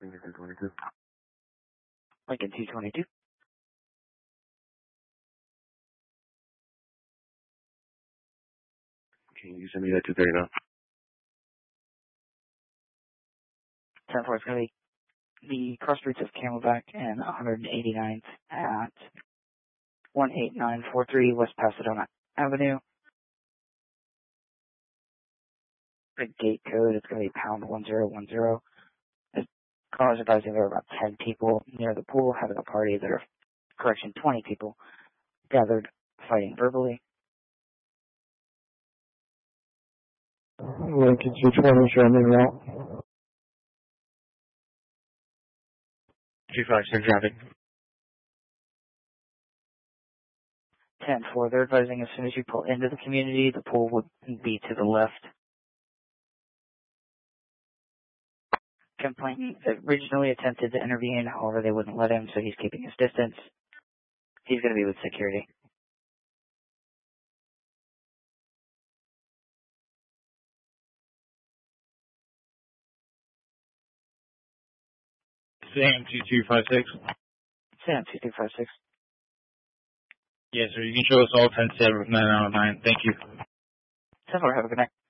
Lincoln 222. Lincoln 222. Can you send me that 230 now? 10-4 is going to be the cross streets of Camelback and 189th at 18943 West Pasadena Avenue. The gate code is going to be pound 1010. The callers advising there are about 10 people near the pool having a party. There are, 20 people gathered fighting verbally. Lincoln 220, show me route. 256 traffic. 10-4, they're advising as soon as you pull into the community, the pool would be to the left. Complainant originally attempted to intervene, however they wouldn't let him, so he's keeping his distance. He's going to be with security. Sam 2256. Sam 2256. Yes, sir. You can show us all 10-7 with 9 out of 9. Thank you. 10-4, have a good night.